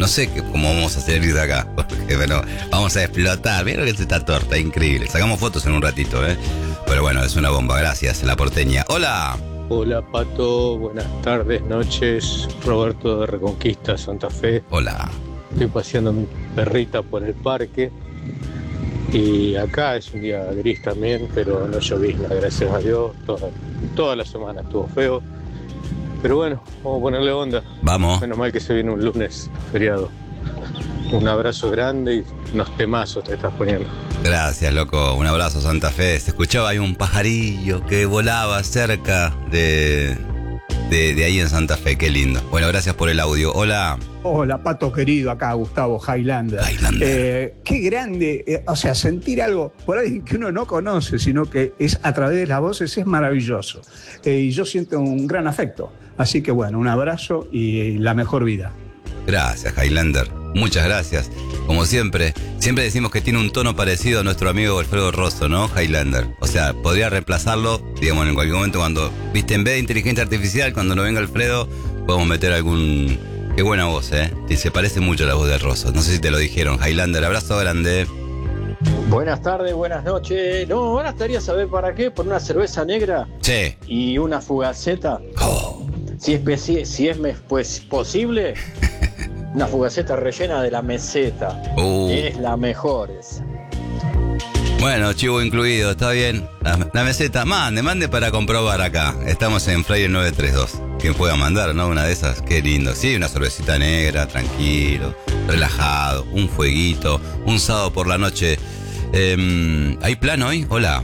No sé cómo vamos a salir de acá, porque bueno, vamos a explotar. Miren lo que es esta torta, increíble. Sacamos fotos en un ratito, ¿eh? Pero bueno, es una bomba, gracias, La Porteña. ¡Hola! Hola Pato, buenas tardes, noches. Roberto de Reconquista, Santa Fe. Hola. Estoy paseando a mi perrita por el parque. Y acá es un día gris también, pero no llovizna, gracias a Dios. Toda la semana estuvo feo. Pero bueno, vamos a ponerle onda. Vamos. Menos mal que se viene un lunes feriado. Un abrazo grande y unos temazos te estás poniendo. Gracias, loco. Un abrazo, Santa Fe. Se escuchaba ahí un pajarillo que volaba cerca de ahí en Santa Fe. Qué lindo. Bueno, gracias por el audio. Hola. Hola, Pato querido, acá Gustavo Highlander. Qué grande, o sea, sentir algo por ahí que uno no conoce, sino que es a través de las voces, es maravilloso. Y yo siento un gran afecto. Así que bueno, un abrazo y la mejor vida. Gracias, Highlander. Muchas gracias. Como siempre decimos que tiene un tono parecido a nuestro amigo Alfredo Rosso, ¿no? Highlander. O sea, podría reemplazarlo, digamos, en cualquier momento cuando, viste, en vez de inteligencia artificial, cuando no venga Alfredo, podemos meter algún... Qué buena voz, ¿eh? Y se parece mucho a la voz de Rosso. No sé si te lo dijeron. Highlander, abrazo grande. Buenas tardes, buenas noches. No, ahora estaría saber para qué, por una cerveza negra. Sí. Y una fugaceta. Oh. Si es pues, posible, una fugaceta rellena de la meseta. Es la mejor esa. Bueno, chivo incluido, está bien. La meseta, mande para comprobar acá. Estamos en Flyer 932. Quien pueda mandar, ¿no? Una de esas, qué lindo. Sí, una cervecita negra, tranquilo, relajado, un fueguito, un sábado por la noche. ¿Hay plan hoy? Hola.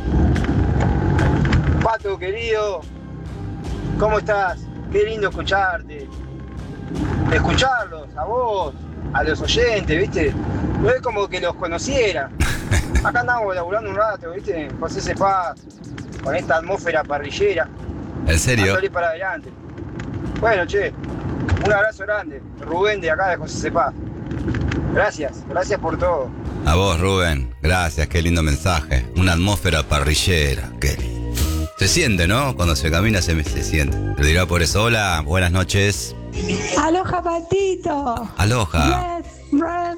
Pato, querido, ¿cómo estás? Qué lindo escucharte. Escucharlos, a vos, a los oyentes, ¿viste? No es como que los conociera. Acá andamos laburando un rato, ¿viste? José Cepaz, con esta atmósfera parrillera. ¿En serio? A salir para adelante. Bueno, che, un abrazo grande. Rubén de acá de José Cepaz. Gracias por todo. A vos, Rubén. Gracias, qué lindo mensaje. Una atmósfera parrillera, qué lindo. Se siente, ¿no? Cuando se camina se siente. Te lo dirá por eso. Hola, buenas noches. Aloha, Patito. Aloha. Yes, red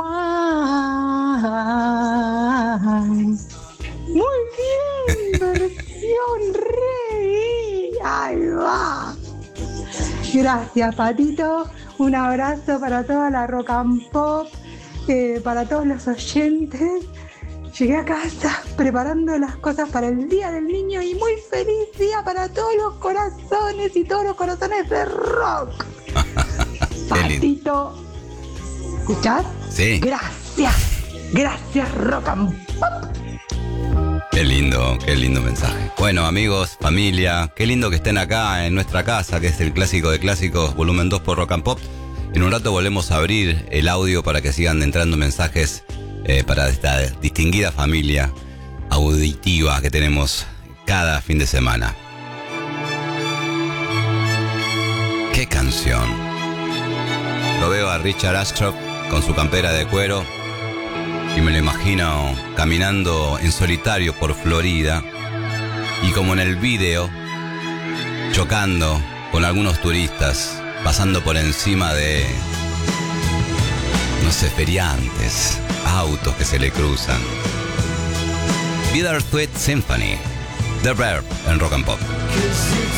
wine. Muy bien, versión rey. Ahí va. Gracias, Patito. Un abrazo para toda la Rock and Pop, para todos los oyentes. Llegué a casa preparando las cosas para el Día del Niño y muy feliz día para todos los corazones y todos los corazones de rock. Patito, ¿escuchás? Sí. Gracias, Rock and Pop. Qué lindo mensaje. Bueno, amigos, familia, qué lindo que estén acá en nuestra casa, que es el Clásico de Clásicos, volumen 2 por Rock and Pop. En un rato volvemos a abrir el audio para que sigan entrando mensajes para esta distinguida familia auditiva que tenemos cada fin de semana. ¡Qué canción! Lo veo a Richard Ashcroft con su campera de cuero y me lo imagino caminando en solitario por Florida y como en el video, chocando con algunos turistas, pasando por encima de, no sé, feriantes, autos que se le cruzan. Bittersweet Symphony, The Verb en Rock and Pop.